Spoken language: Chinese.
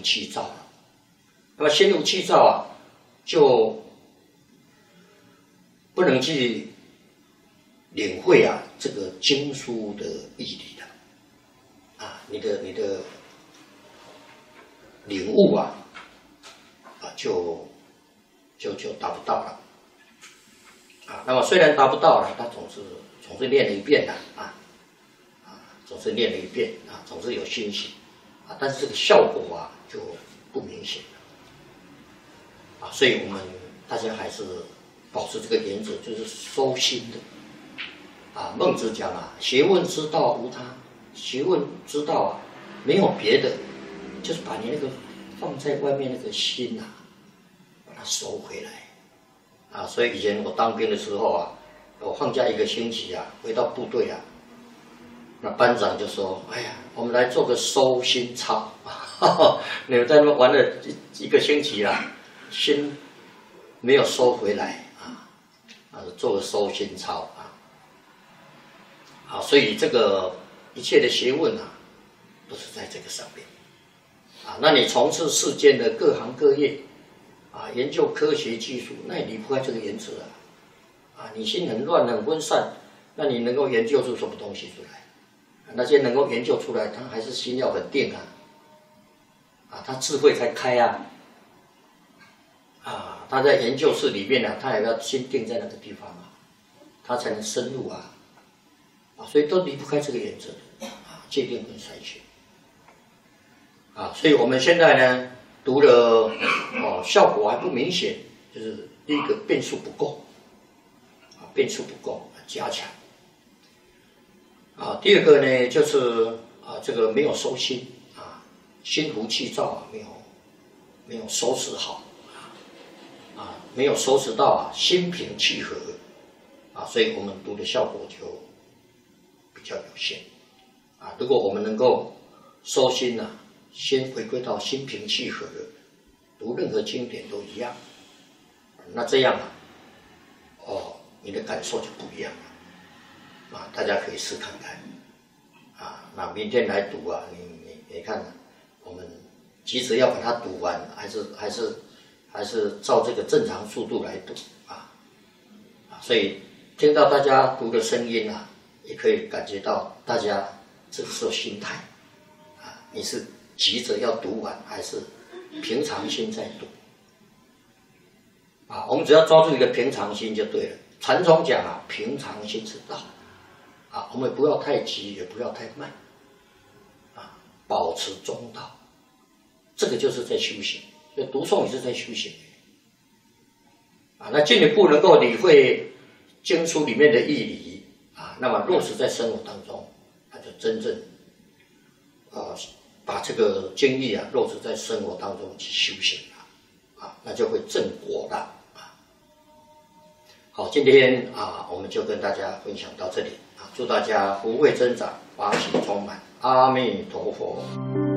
气躁了。那么心如气躁啊，就不能去领会啊这个经书的义理了。啊，你的领悟啊，就达不到了。啊，那么虽然达不到了，他总是念了一遍的总是念了一遍总是有欣喜但是这个效果啊就不明显了所以我们大家还是保持这个原则，就是收心的孟子讲学问之道无他，学问之道没有别的，就是把你那个放在外面那个心把它收回来所以以前我当兵的时候我放假1个星期回到部队那班长就说：“哎呀，我们来做个收心操你们在那玩了一个星期心没有收回来做个收心操所以这个一切的学问都是在这个上面那你从事世间的各行各业研究科学技术，那也离不开这个原则你心很乱很分散，那你能够研究出什么东西出来？那些能够研究出来，他还是心要很定他智慧才开他在研究室里面他也要心定在那个地方他才能深入所以都离不开这个原则戒定跟善学所以我们现在呢读了效果还不明显，就是第一个变数不够加强第二个呢就是这个没有收心心浮气躁没有收拾好没有收拾到心平气和所以我们读的效果就比较有限如果我们能够收心先回归到心平气和的，读任何经典都一样，那这样你的感受就不一样了大家可以试看看那明天来读你看我们急着要把它读完，还是照这个正常速度来读所以听到大家读的声音也可以感觉到大家这个时候心态你是急着要读完，还是平常心在读我们只要抓住一个平常心就对了。禅宗讲平常心是道我们不要太急，也不要太慢保持中道，这个就是在修行。所以读诵也是在修行那进一步能够理会经书里面的义理那么落实在生活当中，那就真正把这个经义落实在生活当中去修行那就会正果了好，今天我们就跟大家分享到这里祝大家福慧增长，法喜充满，阿弥陀佛。